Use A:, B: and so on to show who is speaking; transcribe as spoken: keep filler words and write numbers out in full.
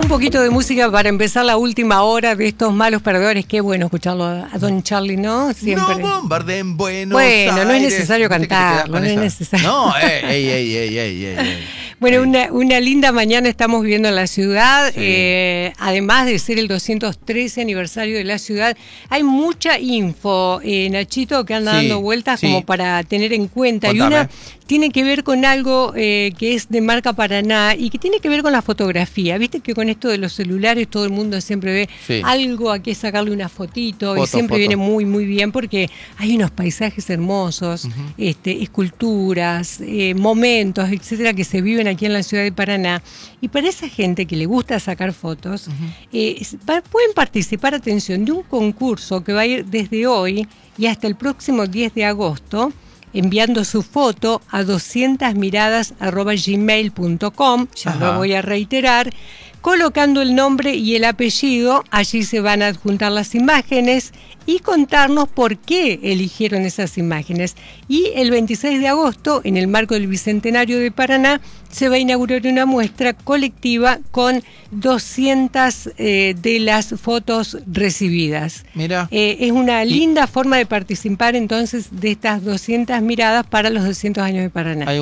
A: Un poquito de música para empezar la última hora de estos malos perdedores. Qué bueno escucharlo a Don Charlie, ¿no? Siempre.
B: No bombarden Buenos
A: Bueno,
B: Aires.
A: no es necesario cantarlo, no es
B: esa?
A: necesario.
B: No, ey, ey, ey, ey, ey, ey.
A: Bueno,
B: Ey.
A: una, una linda mañana estamos viviendo en la ciudad,
B: Sí.
A: eh, además de ser el doscientos trece aniversario de la ciudad, hay mucha info, eh, Nachito, que anda
B: Sí,
A: dando vueltas
B: sí.
A: como para tener en cuenta.
B: Contame.
A: Y una tiene que ver con algo eh, que es de marca Paraná y que tiene que ver con la fotografía. Viste que con esto de los celulares todo el mundo siempre ve
B: Sí.
A: algo a que sacarle una fotito
B: Foto,
A: y siempre
B: foto.
A: viene muy, muy bien porque hay unos paisajes hermosos,
B: Ujú.
A: este, esculturas, eh, momentos, etcétera, que se viven aquí en la ciudad de Paraná. Y para esa gente que le gusta sacar fotos,
B: Ujú.
A: eh, pa- pueden participar, atención, de un concurso que va a ir desde hoy y hasta el próximo diez de agosto, enviando su foto a doscientas miradas arroba gmail punto com, ya
B: Ajá.
A: lo voy a reiterar, colocando el nombre y el apellido. Allí se van a adjuntar las imágenes y contarnos por qué eligieron esas imágenes. Y el veintiséis de agosto, en el marco del Bicentenario de Paraná, se va a inaugurar una muestra colectiva con doscientas eh, de las fotos recibidas.
B: Mira.
A: Eh, es una linda forma de participar entonces de estas doscientas miradas para los doscientos años de Paraná.
B: Hay